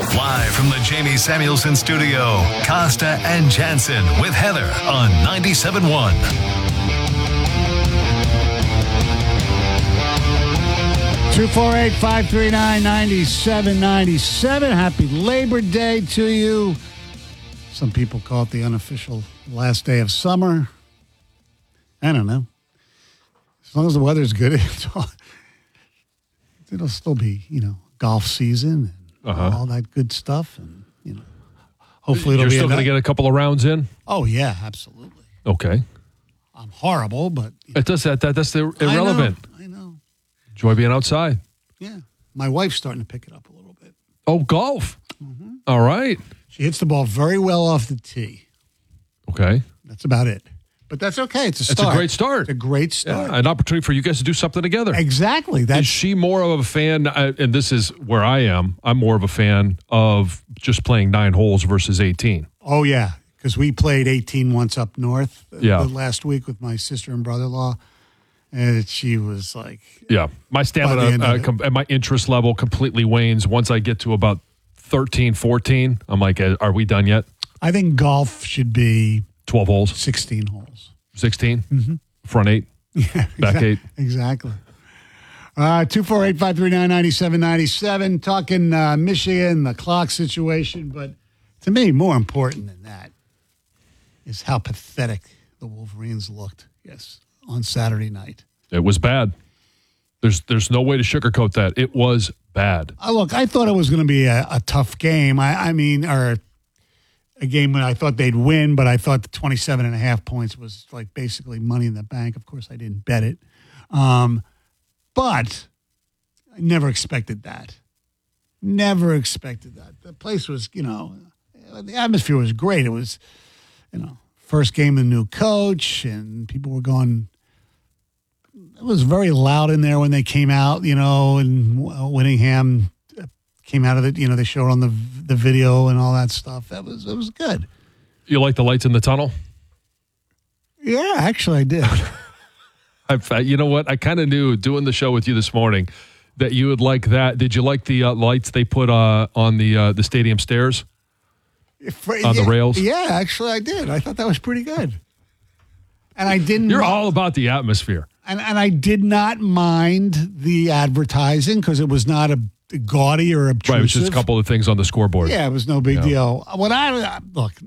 Live from the Jamie Samuelson studio, Costa and Jansen with Heather on 97.1. 248-539-9797. Happy Labor Day to you. Some people call it the unofficial last day of summer. I don't know. As long as the weather's good, it'll still be, golf season and all that good stuff. And, hopefully it'll be. You're still going to get a couple of rounds in? Oh, yeah, absolutely. Okay. I'm horrible, but. It does that. That's irrelevant. I know. Enjoy being outside. Yeah. My wife's starting to pick it up a little bit. Oh, golf. Mm-hmm. All right. She hits the ball very well off the tee. Okay. That's about it. But that's okay. It's a start. It's a great start. It's a great start. Yeah, an opportunity for you guys to do something together. Exactly. Is she more of a fan, and this is where I am, I'm more of a fan of just playing 9 holes versus 18. Oh, yeah. Because we played 18 once up north last week with my sister and brother-in-law. And she was like... Yeah. My stamina and my interest level completely wanes once I get to about 13, 14. I'm like, are we done yet? I think golf should be... 12 holes? 16 holes. 16? Mm-hmm. Front 8? Yeah. Back 8? Exactly. 248-539-9797. Talking Michigan, the clock situation. But to me, more important than that is how pathetic the Wolverines looked, on Saturday night. It was bad. There's no way to sugarcoat that. It was bad. Look, I thought it was going to be a tough game. Or a game when I thought they'd win, but I thought the 27.5 points was like basically money in the bank. Of course, I didn't bet it. But I never expected that. Never expected that. The place was, the atmosphere was great. It was, first game of the new coach, and people were going. It was very loud in there when they came out, and Whittingham came out of it. They showed on the video and all that stuff. It was good. You like the lights in the tunnel? Yeah, actually, I did. You know what? I kind of knew doing the show with you this morning that you would like that. Did you like the lights they put on the stadium stairs? On the rails? Yeah, actually, I did. I thought that was pretty good. And I didn't. You're all about the atmosphere. And I did not mind the advertising because it was not a gaudy or obtrusive. Right, it was just a couple of things on the scoreboard. Yeah, it was no big deal. What I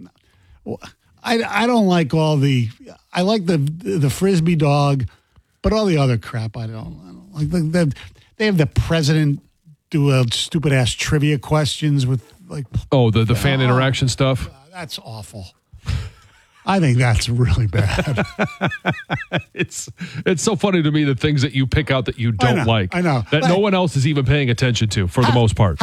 don't like all the. I like the frisbee dog, but all the other crap I don't like. They have the president do a stupid ass trivia questions with like. Oh, the fan interaction stuff. That's awful. I think that's really bad. It's so funny to me the things that you pick out that you don't like. I know. That no one else is even paying attention to for the most part.